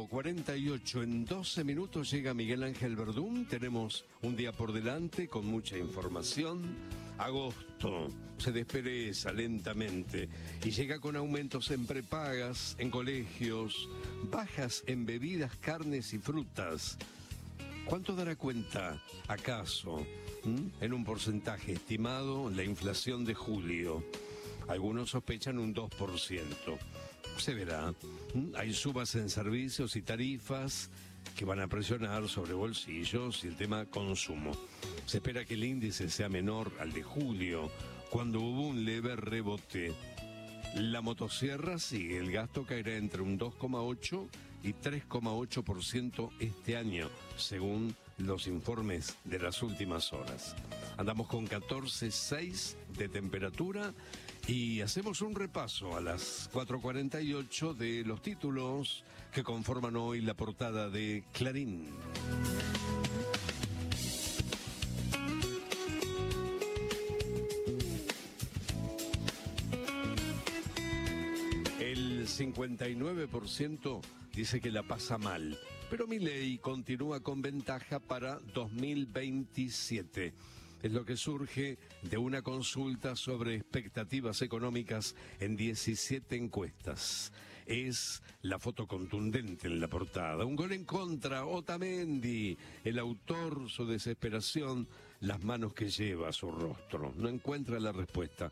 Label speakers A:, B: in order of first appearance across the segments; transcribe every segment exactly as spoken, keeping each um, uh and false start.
A: cuarenta y ocho, en doce minutos llega Miguel Ángel Verdún. Tenemos un día por delante con mucha información. Agosto se despereza lentamente y llega con aumentos en prepagas, en colegios, bajas en bebidas, carnes y frutas. ¿Cuánto dará cuenta, acaso, ¿m? en un porcentaje estimado, la inflación de julio? Algunos sospechan un dos por ciento. Se verá. Hay subas en servicios y tarifas que van a presionar sobre bolsillos y el tema consumo. Se espera que el índice sea menor al de julio, cuando hubo un leve rebote. La motosierra sigue, el gasto caerá entre un dos coma ocho y tres coma ocho por ciento este año, según los informes de las últimas horas. Andamos con catorce coma seis de temperatura y hacemos un repaso a las cuatro cuarenta y ocho de los títulos que conforman hoy la portada de Clarín. El cincuenta y nueve por ciento dice que la pasa mal, pero Milei continúa con ventaja para dos mil veintisiete. Es lo que surge de una consulta sobre expectativas económicas en diecisiete encuestas. Es la foto contundente en la portada. Un gol en contra, Otamendi. El autor, su desesperación, las manos que lleva a su rostro. No encuentra la respuesta.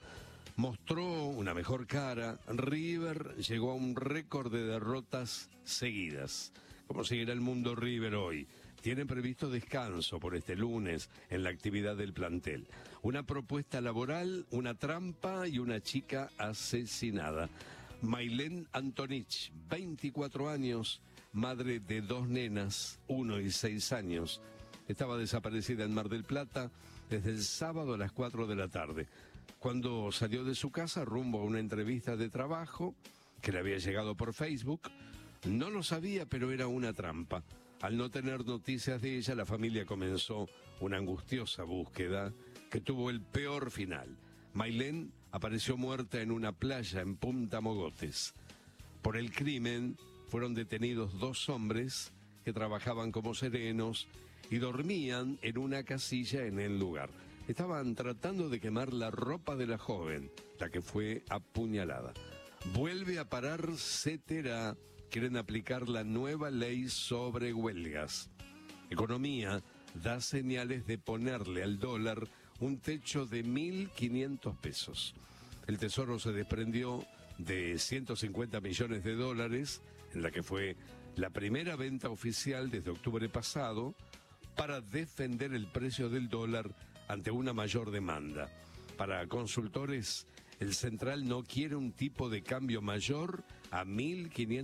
A: Mostró una mejor cara. River llegó a un récord de derrotas seguidas. ¿Cómo seguirá el mundo River hoy? Tienen previsto descanso por este lunes en la actividad del plantel. Una propuesta laboral, una trampa y una chica asesinada. Mailén Antonich, veinticuatro años, madre de dos nenas, uno y seis años. Estaba desaparecida en Mar del Plata desde el sábado a las cuatro de la tarde. Cuando salió de su casa rumbo a una entrevista de trabajo que le había llegado por Facebook, no lo sabía, pero era una trampa. Al no tener noticias de ella, la familia comenzó una angustiosa búsqueda que tuvo el peor final. Mailén apareció muerta en una playa en Punta Mogotes. Por el crimen fueron detenidos dos hombres que trabajaban como serenos y dormían en una casilla en el lugar. Estaban tratando de quemar la ropa de la joven, la que fue apuñalada. Vuelve a parar Cetera. Quieren aplicar la nueva ley sobre huelgas. Economía da señales de ponerle al dólar un techo de mil quinientos pesos. El Tesoro se desprendió de ciento cincuenta millones de dólares, en la que fue la primera venta oficial desde octubre pasado, para defender el precio del dólar ante una mayor demanda. Para consultores, el central no quiere un tipo de cambio mayor a mil quinientos